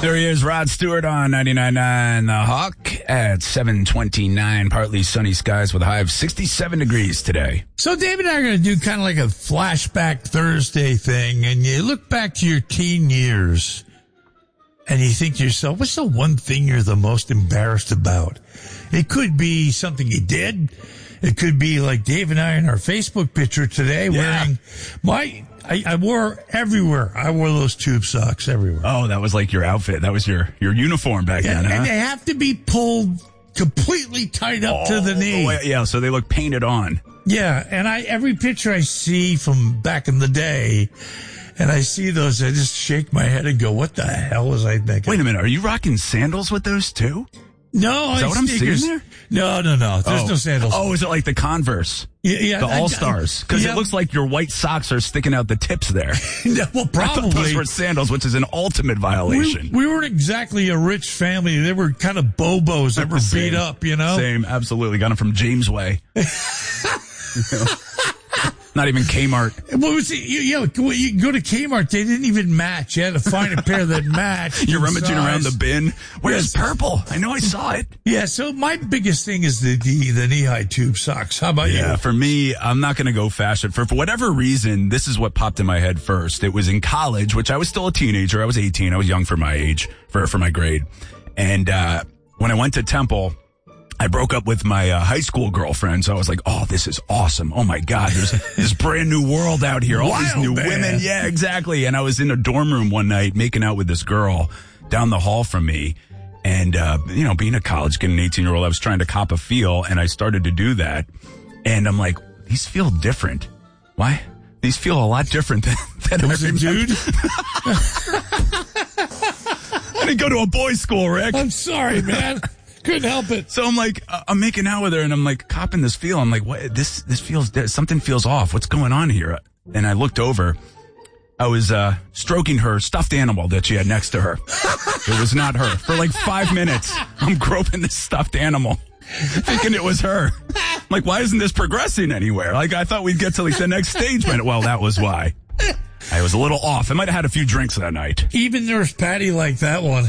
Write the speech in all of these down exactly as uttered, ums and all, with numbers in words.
There he is, Rod Stewart on ninety-nine point nine The Hawk at seven twenty-nine. Partly sunny skies with a high of sixty-seven degrees today. So Dave and I are going to do kind of like a flashback Thursday thing, and you look back to your teen years, and you think to yourself, what's the one thing you're the most embarrassed about? It could be something you did. It could be like Dave and I in our Facebook picture today, Yeah. wearing my... I, I wore everywhere. I wore those tube socks everywhere. Oh, that was like your outfit. That was your, your uniform back Yeah, then, huh? and they have to be pulled completely tight up to the All knee. way- yeah, so they look painted on. Yeah, and I every picture I see from back in the day, and I see those, I just shake my head and go, what the hell was I thinking? Wait a minute, are you rocking sandals with those too? No, Is that I what I'm sneakers. seeing there? No, no, no. There's oh. no sandals. Oh, is it like the Converse? yeah, yeah, The I- All-Stars? Because yeah. it looks like your white socks are sticking out the tips there. No, well, I thought those probably. were sandals, which is an ultimate violation. We, we weren't exactly a rich family. They were kind of bobos that were Same. beat up, you know? Same, absolutely. Got them from James Way. You know? Not even Kmart. What was it? You, you, know, you go to Kmart, they didn't even match. You had to find a pair that matched. You're in rummaging size. around the bin. Where's Yes. purple? I know I saw it. Yeah, so my biggest thing is the the, the knee-high tube socks. How about Yeah, you? for me, I'm not going to go fashion. For, for whatever reason, this is what popped in my head first. It was in college, which I was still a teenager. I was eighteen. I was young for my age, for, for my grade. And uh, when I went to Temple, I broke up with my uh, high school girlfriend, so I was like, oh, this is awesome. Oh, my God, there's this brand new world out here. All these Wild new man. women. Yeah, exactly. And I was in a dorm room one night making out with this girl down the hall from me. And, uh, you know, being a college kid, an eighteen-year-old, I was trying to cop a feel, and I started to do that. And I'm like, these feel different. Why? These feel a lot different than, than Was I it remember. dude? I didn't go to a boys' school, Rick. I'm sorry, man. Couldn't help it. So I'm like, uh, I'm making out with her, and I'm like copping this feel. I'm like, what? This this feels di- something feels off. What's going on here? And I looked over. I was uh, stroking her stuffed animal that she had next to her. It was not her. For like five minutes, I'm groping this stuffed animal, thinking it was her. I'm like, why isn't this progressing anywhere? Like, I thought we'd get to like the next stage, but well, that was why. I was a little off. I might have had a few drinks that night. Even Nurse Patty liked that one.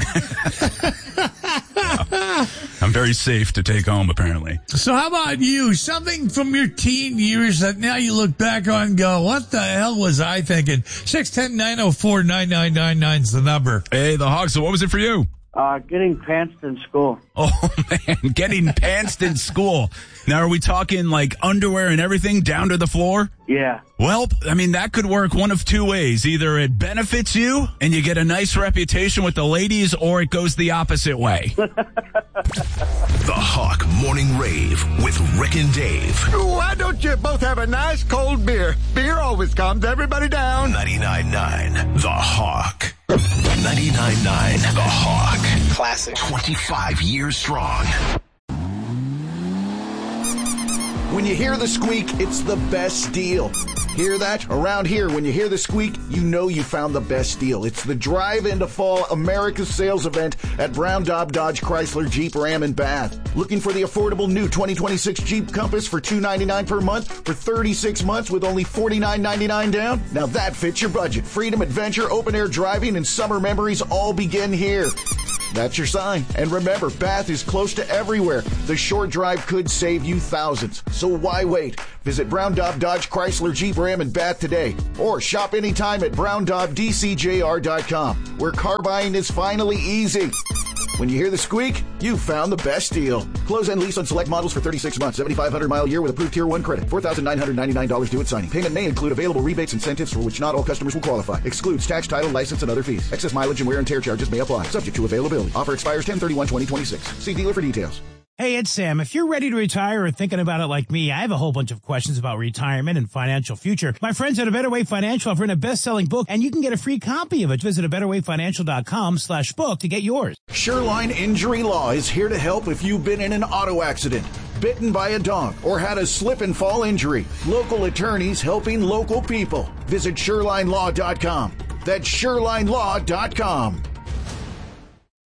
I'm very safe to take home, apparently. So how about you? Something from your teen years that now you look back on and go, what the hell was I thinking? six one zero, nine zero four, nine nine nine nine is the number. Hey, the Hawks, so what was it for you? Uh, getting pantsed in school. Oh, man, getting pantsed in school. Now, are we talking like underwear and everything down to the floor? Yeah. Well, I mean, that could work one of two ways. Either it benefits you and you get a nice reputation with the ladies, or it goes the opposite way. The Hawk Morning Rave with Rick and Dave. Why don't you both have a nice cold beer? Beer always calms everybody down. ninety-nine point nine The Hawk. ninety-nine point nine The Hawk. Classic. twenty-five years strong. When you hear the squeak, it's the best deal. Hear that? Around here, when you hear the squeak, you know you found the best deal. It's the Drive into Fall America's Sales Event at Brown Daub Dodge Chrysler Jeep Ram in Bath. Looking for the affordable new twenty twenty-six Jeep Compass for two hundred ninety-nine dollars per month for thirty-six months with only forty-nine ninety-nine down? Now that fits your budget. Freedom, adventure, open-air driving, and summer memories all begin here. That's your sign. And remember, Bath is close to everywhere. The short drive could save you thousands. So why wait? Visit Brown Daub Dodge Chrysler Jeep Ram in Bath today. Or shop anytime at brown daub d c j r dot com, where car buying is finally easy. When you hear the squeak, you found the best deal. Close and lease on select models for thirty-six months, seventy-five hundred mile year with approved Tier one credit. four thousand nine hundred ninety-nine dollars due at signing. Payment may include available rebates and incentives for which not all customers will qualify. Excludes tax, title, license, and other fees. Excess mileage and wear and tear charges may apply. Subject to availability. Offer expires ten thirty-one twenty twenty-six. See dealer for details. Hey, it's Sam. If you're ready to retire or thinking about it like me, I have a whole bunch of questions about retirement and financial future. My friends at A Better Way Financial have written a best-selling book, and you can get a free copy of it. Visit a better way financial dot com slash book to get yours. Shoreline Injury Law is here to help if you've been in an auto accident, bitten by a dog, or had a slip and fall injury. Local attorneys helping local people. Visit shoreline law dot com. That's shoreline law dot com.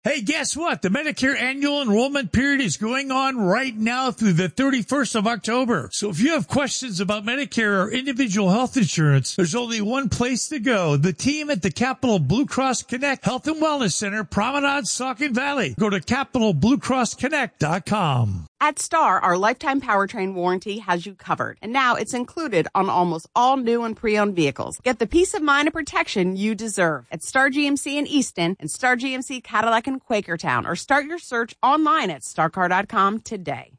Hey, guess what? The Medicare annual enrollment period is going on right now through the thirty-first of October. So if you have questions about Medicare or individual health insurance, there's only one place to go. The team at the Capital Blue Cross Connect Health and Wellness Center, Promenade, Saucon Valley. Go to capital blue cross connect dot com. At Star, our lifetime powertrain warranty has you covered. And now it's included on almost all new and pre-owned vehicles. Get the peace of mind and protection you deserve at Star G M C in Easton and Star G M C Cadillac in Quakertown, or start your search online at star car dot com today.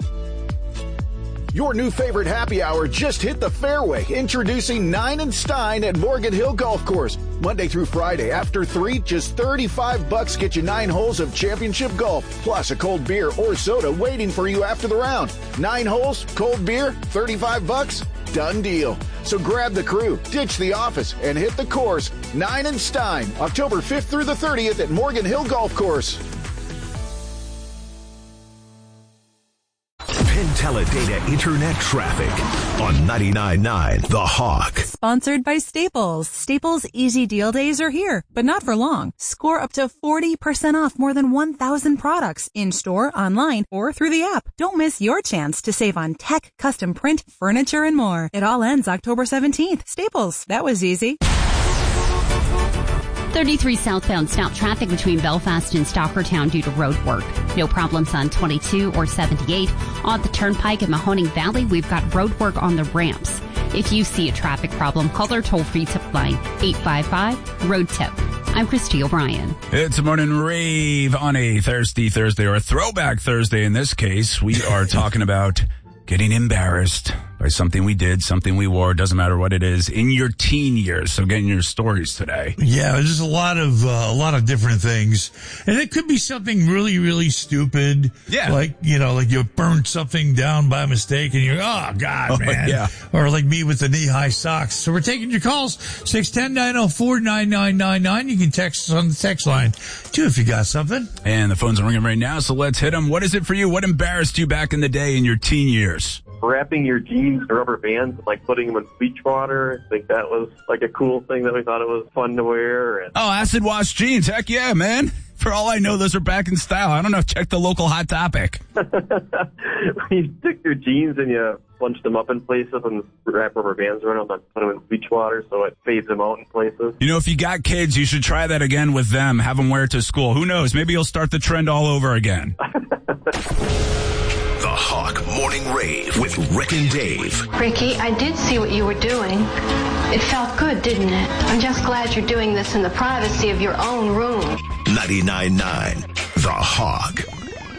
Your new favorite happy hour just hit the fairway. Introducing Nine and Stein at Morgan Hill Golf Course. Monday through Friday after three, just thirty-five bucks get you nine holes of championship golf, plus a cold beer or soda waiting for you after the round. Nine holes, cold beer, thirty-five bucks, done deal. So grab the crew, ditch the office, and hit the course. Nine and Stein, October fifth through the thirtieth at Morgan Hill Golf Course. Penteledata Internet Traffic on ninety-nine point nine The Hawk. Sponsored by Staples. Staples Easy Deal Days are here, but not for long. Score up to forty percent off more than one thousand products in-store, online, or through the app. Don't miss your chance to save on tech, custom print, furniture, and more. It all ends October seventeenth. Staples. That was easy. thirty-three southbound stop traffic between Belfast and Stockertown due to road work. No problems on twenty-two or seventy-eight. On the Turnpike in Mahoning Valley, we've got road work on the ramps. If you see a traffic problem, call our toll-free tip line, eight five five, road tip. I'm Christy O'Brien. It's a morning rave on a Thirsty Thursday, or a Throwback Thursday in this case. We are talking about getting embarrassed by something we did, something we wore, doesn't matter what it is, in your teen years. So getting your stories today. Yeah, there's a lot of uh, a lot of different things, and it could be something really, really stupid. Yeah, like you know, like you burned something down by mistake, and you're oh god, oh, man. Yeah. Or like me with the knee high socks. So we're taking your calls six ten nine zero four nine nine nine nine. You can text us on the text line too if you got something. And the phones are ringing right now, so let's hit them. What is it for you? What embarrassed you back in the day in your teen years? Wrapping your jeans in rubber bands, like putting them in bleach water. I think that was like a cool thing that we thought it was fun to wear. And oh, acid wash jeans. Heck yeah, man. For all I know, those are back in style. I don't know. Check the local Hot Topic. You stick your jeans and you bunch them up in places and wrap rubber bands around them and put them in bleach water so it fades them out in places. You know, if you got kids, you should try that again with them. Have them wear it to school. Who knows? Maybe you'll start the trend all over again. The Hawk Morning Rave with Rick and Dave. Ricky, I did see what you were doing. It felt good, didn't it? I'm just glad you're doing this in the privacy of your own room. ninety-nine point nine The Hawk.